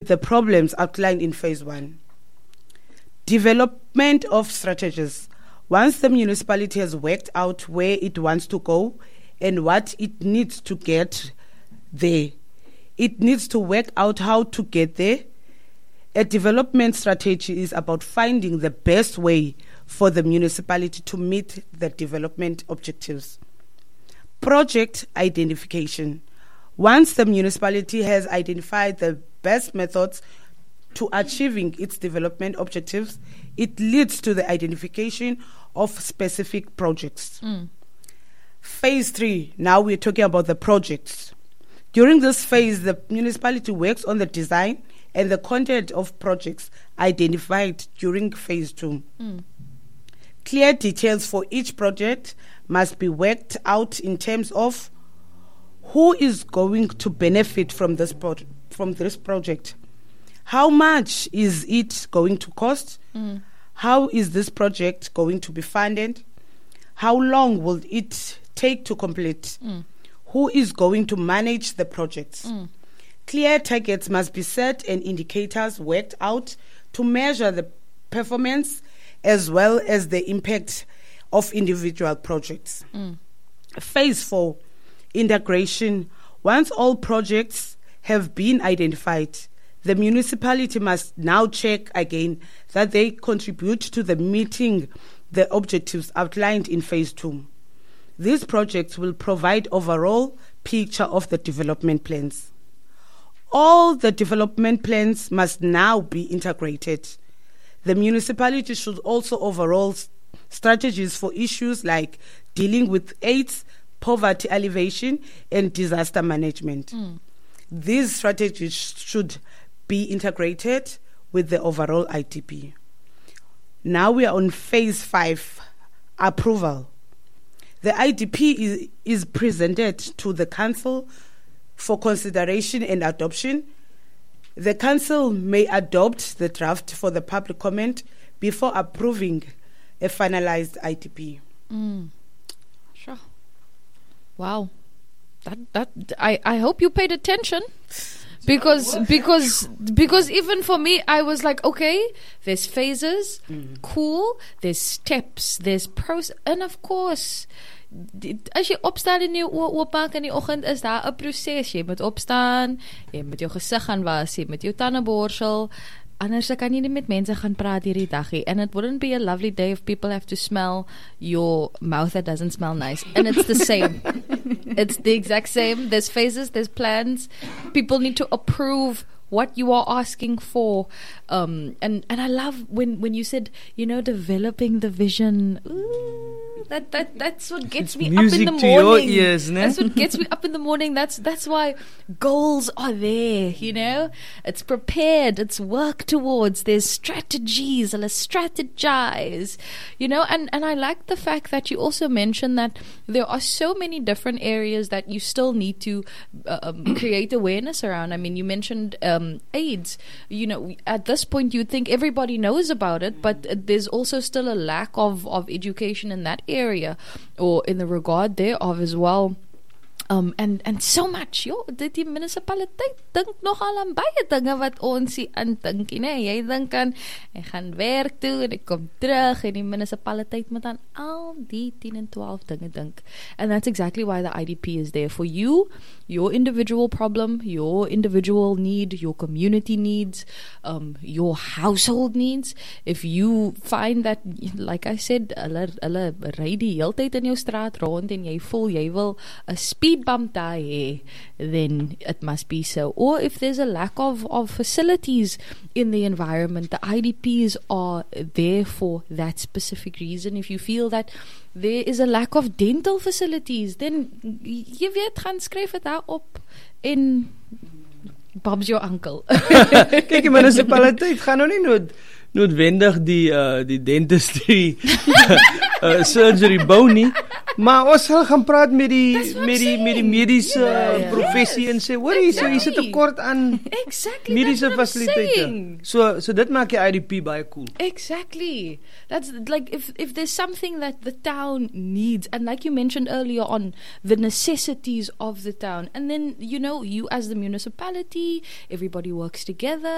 the problems outlined in phase 1. Development of strategies. Once the municipality has worked out where it wants to go and what it needs to get there, it needs to work out how to get there. A development strategy is about finding the best way for the municipality to meet the development objectives. Project identification. Once the municipality has identified the best methods to achieving its development objectives, it leads to the identification of specific projects. Phase 3, now we're talking about the projects. During this phase, the municipality works on the design and the content of projects identified during phase 2. Clear details for each project must be worked out in terms of who is going to benefit from this project. How much is it going to cost? How is this project going to be funded? How long will it take to complete? Who is going to manage the projects? Clear targets must be set and indicators worked out to measure the performance as well as the impact of individual projects. Phase 4, integration. Once all projects have been identified, the municipality must now check again that they contribute to the meeting the objectives outlined in phase 2. These projects will provide overall picture of the development plans. All the development plans must now be integrated. The municipality should also overall strategies for issues like dealing with AIDS, poverty alleviation, and disaster management. These strategies should be integrated with the overall IDP. Now we are on phase 5, approval. The IDP is presented to the council for consideration and adoption. The council may adopt the draft for the public comment before approving a finalized IDP. Sure. Wow. That I hope you paid attention. Because even for me, I was like, okay, there's phases, cool, there's steps, there's process, and of course, as jy opstaan en jy oopmaak in die oggend, is daar 'n proses. Jy moet opstaan, jy moet jou gesig gaan was, jy moet jou tande borsel. Anders kan jy nie met mense gaan praat hierdie dag nie. And it wouldn't be a lovely day if people have to smell your mouth that doesn't smell nice. And it's the same. It's the exact same. There's phases, there's plans. People need to approve what you are asking for. And I love when you said, developing the vision. Ooh, that's what gets me up in the morning. Your ears, ne? That's what gets me up in the morning. That's why goals are there, It's prepared, it's worked towards, there's strategies, let's strategize, and I like the fact that you also mentioned that there are so many different areas that you still need to create awareness around. I mean, you mentioned AIDS. At this point you think everybody knows about it, but there's also still a lack of education in that area, or in the regard thereof as well. And so much, die munisipaliteit dink nogal aan baie dinge wat ons nie aandink nie. Jy dink aan, ek gaan werk toe en ek kom terug, en die munisipaliteit moet aan al die 10 en 12 dinge dink. And that's exactly why the IDP is there for you, your individual problem, your individual need, your community needs, your household needs. If you find that, like I said, hulle ry die hele tyd in jou straat rond en jy voel jy wil 'n speed bump daar, then it must be so. Or if there's a lack of facilities in the environment, the IDPs are there for that specific reason. If you feel that there is a lack of dental facilities, then jy weet, gaan skryf dit daar op en Bob's your uncle. Kyk, die munisipaliteit gaan nou nie noodwendig die dentistry surgery bou nie, maar ons sal gaan praat met die mediese professie en sê, hoor hier, so hier sit 'n tekort aan mediese fasiliteite. So dit maak die IDP baie cool. Exactly. That's like if there's something that the town needs, and like you mentioned earlier on, the necessities of the town, and then you as the municipality, everybody works together.